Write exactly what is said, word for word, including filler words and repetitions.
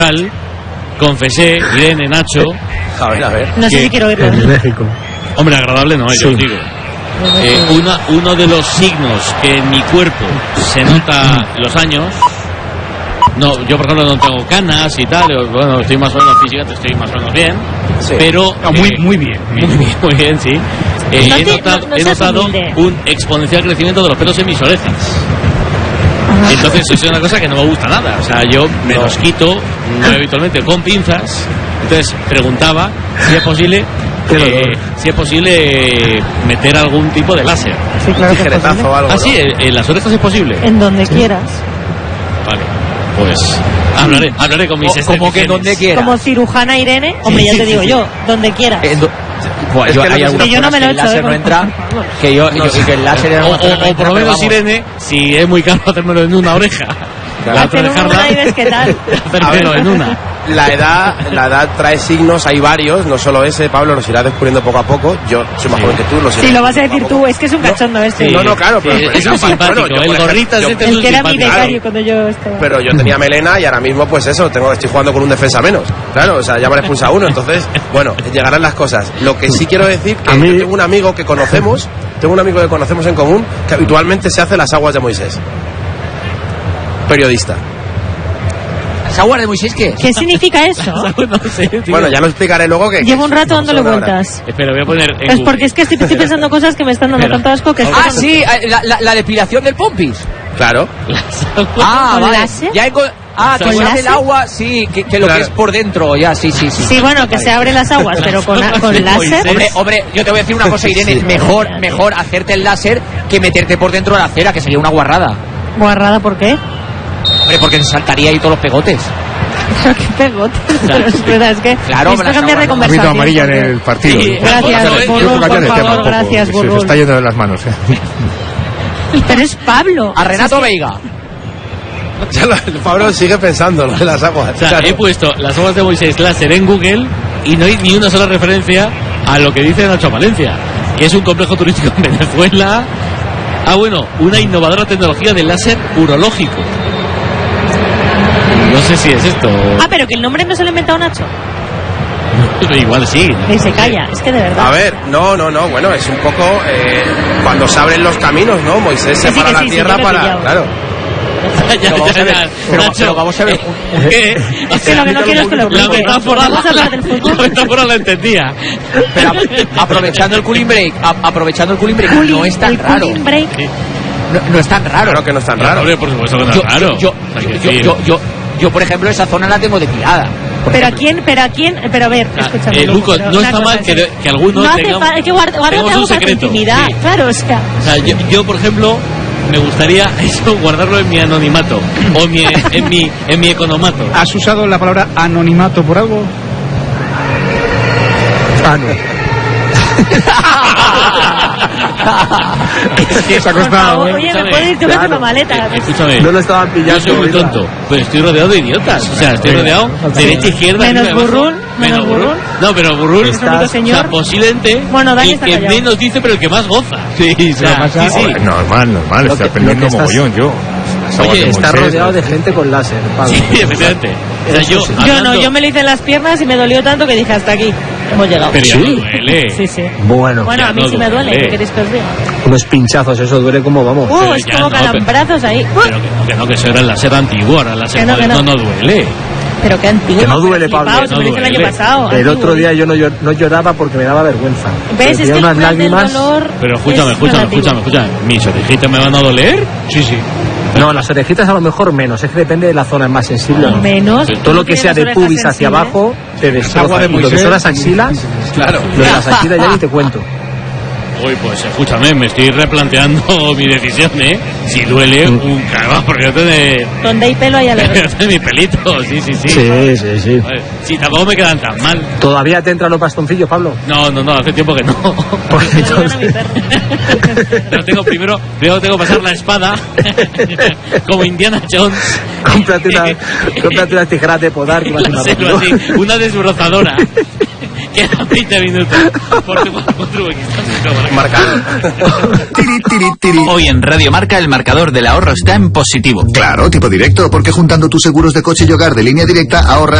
confesé, Irene, Nacho. A ver, a ver. No sé si quiero oírlo. En México. Hombre, agradable no, yo Sí. os digo. Eh, una, uno de los signos que en mi cuerpo se nota los años. No, yo por ejemplo no tengo canas y tal. Bueno, estoy más o menos físicamente, estoy más o menos bien. Sí. Pero No, muy, eh, muy bien. muy bien, muy bien, sí. Eh, No he te- notado, no- no he seas notado humilde. un exponencial crecimiento de los pelos en mis orejas. Entonces eso es una cosa que no me gusta nada. O sea, yo me No. los quito muy habitualmente con pinzas. Entonces preguntaba si es posible Qué eh, dolor. si es posible meter algún tipo de láser. Sí, claro que es Tijeretazo posible. o algo. Ah, ¿no? sí, en, en las orejas es posible. En donde quieras. Vale, pues hablaré, hablaré con mis Como que esteticienes. donde quiera. Como cirujana Irene, hombre, ya te digo yo, donde quieras. Eh, do- Buah, Es yo- que hay no- algunas que yo no cosas me lo que he el hecho, láser eh, no por entra, favor. que yo, yo y que el láser en O, algunas cosas no o, o entra, por lo pero menos vamos. Irene, si es muy caro hacérmelo en una oreja. La otra Hacen una y ves qué tal. hacérmelo en una. La edad, la edad trae signos, hay varios, no solo ese, Pablo, los irás descubriendo poco a poco. Yo soy más joven que tú, los iré Si lo vas a descubriendo decir poco a tú, poco. es que es un cachondo este. No, no, claro, Sí, pero es muy simpático. bueno, yo, por El ejemplo, gorrita yo- ese es El un que era mi simpático. becario cuando yo estaba. Pero yo tenía melena y ahora mismo, pues eso, tengo, estoy jugando con un defensa menos. Claro, o sea, ya me han expulsado uno, entonces, bueno, llegarán las cosas. Lo que sí quiero decir que A mí- yo tengo un amigo que conocemos, tengo un amigo que conocemos en común, que habitualmente se hace las aguas de Moisés. Periodista. ¿Las aguas de Moisés qué? ¿Qué significa eso? No sé, tío. Bueno, ya lo explicaré luego que... Llevo un que rato son dándole ahora. vueltas. Espera, voy a poner en Es Google. porque es que estoy, estoy pensando cosas que me están dando Espera. tanto asco que... Ah, sí, eh, la, la, la depilación del pompis. Claro. Ah, ¿Con vale. láser? Ya enco- ah, que ¿Con se hace láser? el agua, sí, que, que lo Claro. que es por dentro, ya, sí, sí, sí. Sí, bueno, que se abren las aguas, pero con, Las con aguas de láser... Moisés. Hombre, hombre, yo te voy a decir una cosa, Irene, Sí. mejor, mejor hacerte el láser que meterte por dentro de la cera, que sería una guarrada. Guarrada, ¿por qué? Hombre, porque se saltaría ahí todos los pegotes. Pero qué pegote. Pero es verdad, es que Claro, necesito las cambiar de aguas, ¿no? conversación. Árbitro amarilla en porque- el partido. Sí, Gracias, Bueno, Burrul, Quiero por cambiar de tema favor, un poco, gracias, se- Se Burrul. está yendo de las manos. ¿eh? Pero es Pablo. A Renato Veiga. Ya lo- Pablo sigue pensando lo de las aguas. O sea, Claro. he puesto las aguas de Moisés láser en Google y no hay ni una sola referencia a lo que dice Nacho Valencia, que es un complejo turístico en Venezuela. Ah, bueno, una innovadora tecnología de láser urológico. No sé si es esto. Ah, pero que el nombre no se lo ha inventado Nacho. Igual sí. Y se calla, es que de verdad. A ver, no, no, no, bueno, es un poco eh, cuando se abren los caminos, ¿no? Moisés Que sí, separa que la sí, sí, tierra yo lo he para... pillado. Claro. Ya, Pero vamos ya, a ver, ya. pero- Nacho, pero vamos a ver, eh, ¿qué? Es que lo que no quiero es que lo La explique. metáfora, Vamos a hablar del la fútbol. metáfora la entendía. Pero a- aprovechando el cooling break, a- aprovechando el cooling break, no es tan El raro. cooling break. No, no es tan raro. Claro que no es tan Claro, raro. hombre, por supuesto que no Yo, es raro. yo, Hay que yo, decir. yo, yo, yo, por ejemplo, esa zona la tengo depilada. por Pero a ejemplo. quién, pero a quién, pero a ver, Ah, escúchame. eh, Luco, pero no una está cosa, mal que, sí. que algunos No hace tengamos, falta, hay que guardar, guardar tengamos algo un para tu secreto. intimidad, Sí. claro, o sea. O sea, yo, yo, por ejemplo, me gustaría eso guardarlo en mi anonimato o mi, en mi en mi economato. ¿Has usado la palabra anonimato por algo? Ah, no. Es que Se ha Por costado, favor, ¿eh? oye, me Escúchame. puedo ir tú con Claro. una maleta. Eh, Escúchame. No lo estaban pillando. Yo soy muy ¿verdad? tonto, pero estoy rodeado de idiotas. O sea, estoy Venga, rodeado al derecha, final. izquierda, Menos arriba, abajo. Burrul, menos Burrul. No, pero Burrul Es un único o sea, señor. posiblemente Bueno, Dani el está que callado. menos dice, pero el que más goza. Sí, Se lo pasa. sí, sí. Joder, normal, normal. Lo Estoy que- aprendiendo lo que estás- mogollón yo. Las aguas Oye, de Está Moisés, rodeado de las- gente con láser, Pablo. Sí, efectivamente. O sea, Eso yo, sí. Yo no, hablando- yo me lo hice en las piernas y me dolió tanto que dije hasta aquí. Hemos llegado. Pero ya ¿Sí? no duele. Sí, sí. Bueno, Bueno, Ya a mí no sí me duele, duele. ¿qué queréis que os diga? unos pinchazos, eso duele como vamos. Uh, Pero es ya como no, calambrazos ahí. Uh, Pero que no, que no, que eso era el láser antiguo, ahora el láser Que no, que moderno no. no duele. pero qué antiguo. Que no duele, pero Pablo, flipao, que se no me lo hice el año duele. pasado. El antiguo. otro día yo no, llor- no lloraba porque me daba vergüenza. ¿Ves? Es que Tenía el unas umbral del lágrimas. dolor Pero escúchame, es escúchame, relativo. escúchame, escúchame. ¿Mis orejitas me van a doler? Sí, sí. No, las orejitas a lo mejor menos, es que depende de la zona más sensible. ¿no? Menos. Sí. Todo lo que Tienes sea de orejas pubis hacia sensibles. abajo te Agua destroza. de Y lo que Moisés. son las axilas, Claro. lo de las axilas ya ni te cuento. Uy, pues escúchame, me estoy replanteando mi decisión, ¿eh? Si duele, un cagado, porque yo tengo Donde hay pelo hay alegría. mi pelito, sí, sí, sí. Sí, sí, sí. Vale. Sí, tampoco me quedan tan mal. ¿Todavía te entran los bastoncillos, Pablo? No, no, no, hace tiempo que no. Pues Me duele a mi entonces- perro. Pero tengo primero, primero tengo que pasar la espada, como Indiana Jones. cómprate, una, cómprate unas tijeras de podar que vas a Sí, rápido. así, una desbrozadora. Quedan veinte minutos. Portugal contra Uzbekistán. Marcado. Tiri, tiri, tiri. Hoy en Radio Marca el marcador del ahorro está en positivo. Claro, tipo directo, porque juntando tus seguros de coche y hogar de Línea Directa ahorras